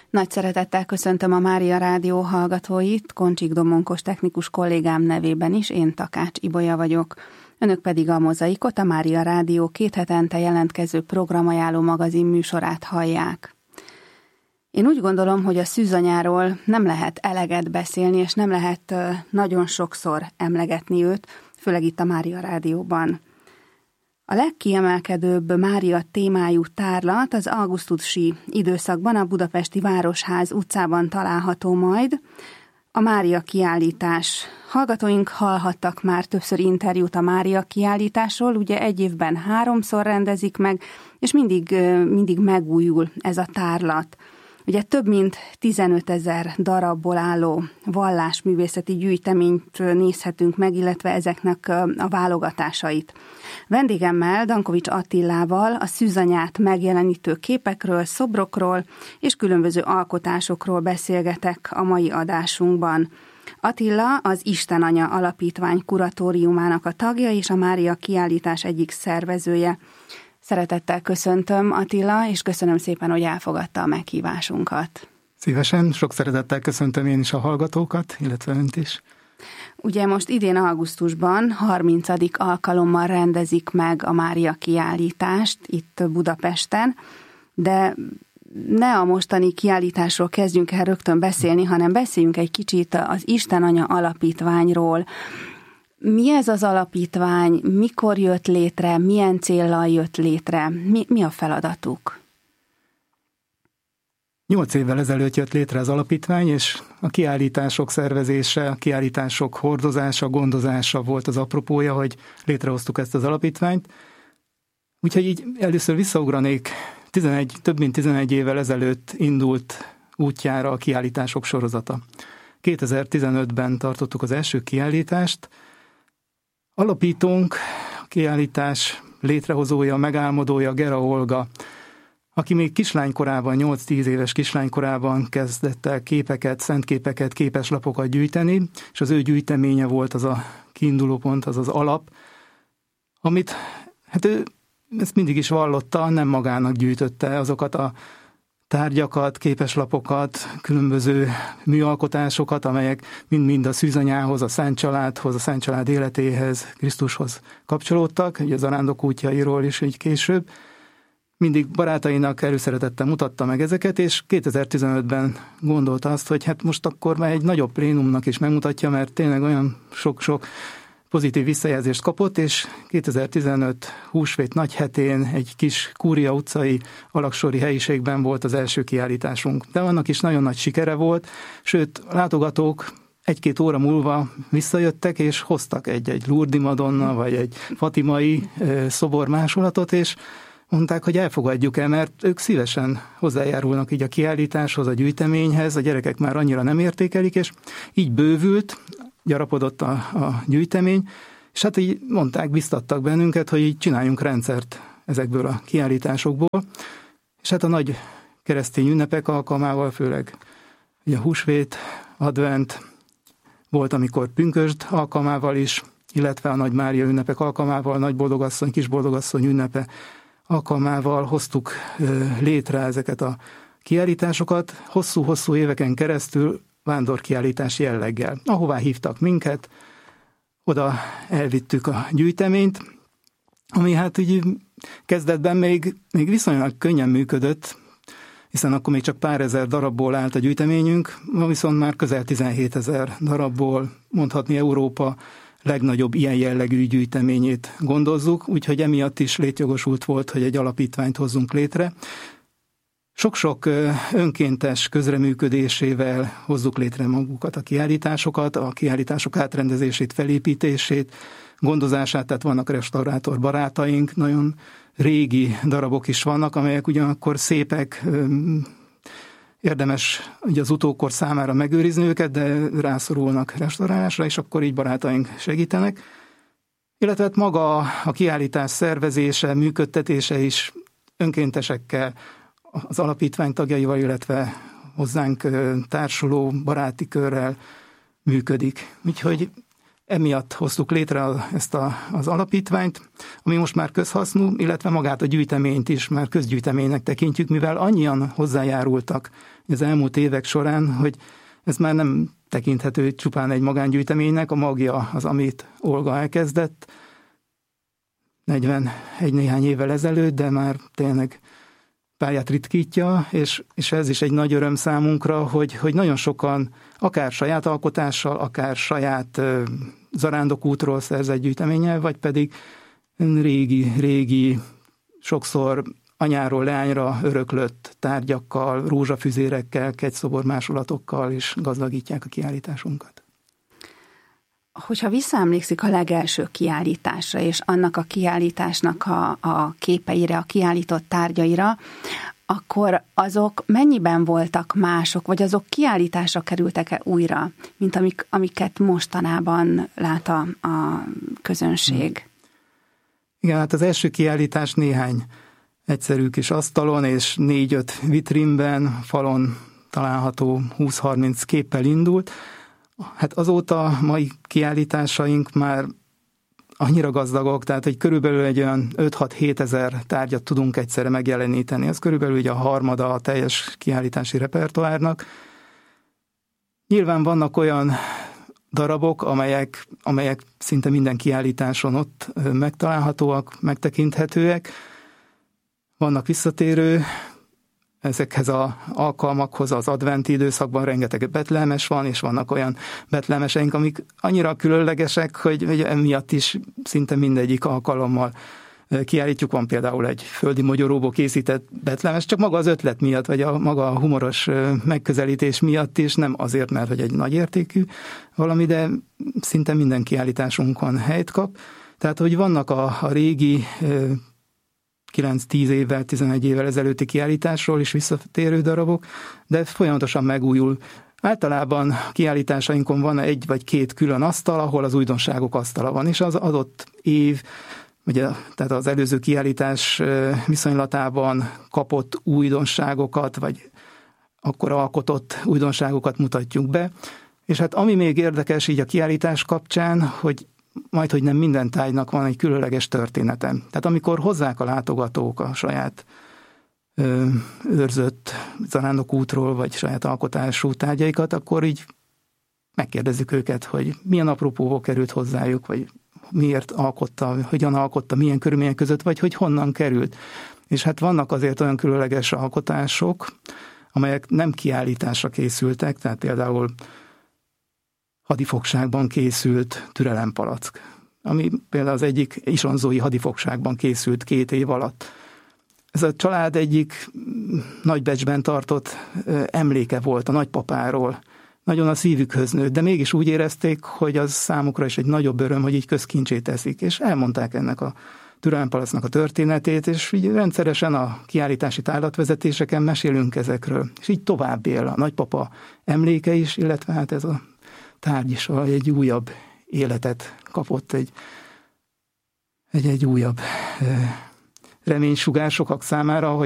Nagy szeretettel köszöntöm a Mária Rádió hallgatóit, Koncsik Domonkos technikus kollégám nevében is, én Takács Ibolya vagyok. Önök pedig a Mozaikot, a Mária Rádió 2 hetente jelentkező programajánló magazin műsorát hallják. Én úgy gondolom, hogy a szűzanyáról nem lehet eleget beszélni, és nem lehet nagyon sokszor emlegetni őt, főleg itt a Mária Rádióban. A legkiemelkedőbb Mária témájú tárlat az augusztusi időszakban a budapesti Városház utcában található majd, a Mária kiállítás. Hallgatóink hallhattak már többször interjút a Mária kiállításról, ugye egy évben 3-szor rendezik meg, és mindig megújul ez a tárlat. Ugye több mint 15 000 darabból álló vallásművészeti gyűjteményt nézhetünk meg, illetve ezeknek a válogatásait. Vendégemmel, Dankovics Attilával a szűzanyát megjelenítő képekről, szobrokról és különböző alkotásokról beszélgetek a mai adásunkban. Attila az Istenanya Alapítvány kuratóriumának a tagja és a Mária kiállítás egyik szervezője. Szeretettel köszöntöm, Attila, és köszönöm szépen, hogy elfogadta a meghívásunkat. Szívesen, sok szeretettel köszöntöm én is a hallgatókat, illetve önt is. Ugye most idén augusztusban 30. alkalommal rendezik meg a Mária kiállítást itt Budapesten, de ne a mostani kiállításról kezdjünk el rögtön beszélni, hanem beszéljünk egy kicsit az Istenanya Alapítványról. Mi ez az alapítvány, mikor jött létre, milyen céllal jött létre, mi a feladatuk? 8 évvel ezelőtt jött létre az alapítvány, és a kiállítások szervezése, a kiállítások hordozása, gondozása volt az apropója, hogy létrehoztuk ezt az alapítványt. Úgyhogy így először visszaugranék, több mint 11 évvel ezelőtt indult útjára a kiállítások sorozata. 2015-ben tartottuk az első kiállítást. Alapítónk, a kiállítás létrehozója, megálmodója Gera Olga, aki még kislánykorában, 8-10 éves kislánykorában kezdett el képeket, szentképeket, képeslapokat gyűjteni, és az ő gyűjteménye volt az a kiindulópont, az az alap, amit ő ezt mindig is vallotta, nem magának gyűjtötte azokat a tárgyakat, képeslapokat, különböző műalkotásokat, amelyek mind a szűzanyához, a Szent Családhoz, a Szent Család életéhez, Krisztushoz kapcsolódtak, ugye az arándok útjairól is így később. Mindig barátainak előszeretettel mutatta meg ezeket, és 2015-ben gondolta azt, hogy hát most akkor már egy nagyobb plénumnak is megmutatja, mert tényleg olyan sok-sok pozitív visszajelzést kapott, és 2015 húsvét nagyhetén egy kis Kúria utcai alaksori helyiségben volt az első kiállításunk. De annak is nagyon nagy sikere volt, sőt, látogatók 1-2 óra múlva visszajöttek, és hoztak egy Lourdes Madonna, vagy egy fatimai szobormásolatot, és mondták, hogy elfogadjuk el, mert ők szívesen hozzájárulnak így a kiállításhoz, a gyűjteményhez, a gyerekek már annyira nem értékelik, és így bővült, gyarapodott a gyűjtemény, és hát így mondták, biztattak bennünket, hogy így csináljunk rendszert ezekből a kiállításokból, és hát a nagy keresztény ünnepek alkalmával, főleg ugye húsvét, advent, volt, amikor pünkösd alkalmával is, illetve a Nagy Mária ünnepek alkalmával, Nagy Boldogasszony, Kis Boldogasszony ünnepe alkalmával hoztuk létre ezeket a kiállításokat, hosszú-hosszú éveken keresztül vándorkiállítás jelleggel. Ahová hívtak minket, oda elvittük a gyűjteményt, ami hát így kezdetben még viszonylag könnyen működött, hiszen akkor még csak pár ezer darabból állt a gyűjteményünk, ma viszont már közel 17 000 darabból, mondhatni Európa legnagyobb ilyen jellegű gyűjteményét gondozzuk, úgyhogy emiatt is létjogosult volt, hogy egy alapítványt hozzunk létre. Sok-sok önkéntes közreműködésével hozzuk létre magukat a kiállításokat, a kiállítások átrendezését, felépítését, gondozását, tehát vannak restaurátor barátaink, nagyon régi darabok is vannak, amelyek ugyanakkor szépek, érdemes ugye az utókor számára megőrizni őket, de rászorulnak restaurálásra, és akkor így barátaink segítenek. Illetve hát maga a kiállítás szervezése, működtetése is önkéntesekkel, az alapítvány tagjaival, illetve hozzánk társuló baráti körrel működik. Úgyhogy emiatt hoztuk létre ezt az alapítványt, ami most már közhasznú, illetve magát a gyűjteményt is már közgyűjteménynek tekintjük, mivel annyian hozzájárultak az elmúlt évek során, hogy ez már nem tekinthető csupán egy magángyűjteménynek, a magja az, amit Olga elkezdett 41 néhány évvel ezelőtt, de már tényleg pályát ritkítja, és ez is egy nagy öröm számunkra, hogy nagyon sokan akár saját alkotással, akár saját zarándokútról szerzett gyűjteménnyel, vagy pedig régi, sokszor anyáról leányra öröklött tárgyakkal, rózsafüzérekkel, kegyszobor másolatokkal is gazdagítják a kiállításunkat. Hogyha visszaemlékszik a legelső kiállításra, és annak a kiállításnak a képeire, a kiállított tárgyaira, akkor azok mennyiben voltak mások, vagy azok kiállításra kerültek-e újra, mint amiket mostanában lát a közönség? Igen, hát az első kiállítás néhány egyszerű kis asztalon és 4-5 vitrínben, falon található 20-30 képpel indult. Hát azóta mai kiállításaink már annyira gazdagok, tehát hogy körülbelül egy olyan 5-6-7 ezer tárgyat tudunk egyszerre megjeleníteni. Ez körülbelül ugye a harmada a teljes kiállítási repertoárnak. Nyilván vannak olyan darabok, amelyek szinte minden kiállításon ott megtalálhatóak, megtekinthetőek. Vannak visszatérő, ezekhez az alkalmakhoz az adventi időszakban rengeteg betlehemes van, és vannak olyan betlehemeseink, amik annyira különlegesek, hogy emiatt is szinte mindegyik alkalommal kiállítjuk. Van például egy földi mogyoróból készített betlehemes, csak maga az ötlet miatt, vagy maga a humoros megközelítés miatt is, nem azért, mert hogy egy nagy értékű valami, de szinte minden kiállításunkon helyt kap. Tehát, hogy vannak a régi 9-10 évvel, 11 évvel ezelőtti kiállításról is visszatérő darabok, de folyamatosan megújul. Általában kiállításainkon van 1 vagy 2 külön asztal, ahol az újdonságok asztala van, és az adott év, ugye, tehát az előző kiállítás viszonylatában kapott újdonságokat, vagy akkor alkotott újdonságokat mutatjuk be. És hát ami még érdekes így a kiállítás kapcsán, hogy majdhogy nem minden tárgynak van egy különleges története. Tehát amikor hozzák a látogatók a saját őrzött zarándokútról, vagy saját alkotású tárgyaikat, akkor így megkérdezzük őket, hogy milyen apropóból került hozzájuk, vagy miért alkotta, hogyan alkotta, milyen körülmények között, vagy hogy honnan került. És hát vannak azért olyan különleges alkotások, amelyek nem kiállításra készültek, tehát például hadifogságban készült türelempalack, ami például az egyik isonzói hadifogságban készült 2 év alatt. Ez a család egyik nagybecsben tartott emléke volt a nagypapáról. Nagyon a szívükhöz nőtt, de mégis úgy érezték, hogy az számukra is egy nagyobb öröm, hogy így közkincsé teszik, és elmondták ennek a türelempalacknak a történetét, és így rendszeresen a kiállítási tárlatvezetéseken mesélünk ezekről. És így tovább él a nagypapa emléke is, illetve hát ez a tárgy is egy újabb életet kapott, egy újabb reménysugár sokak számára,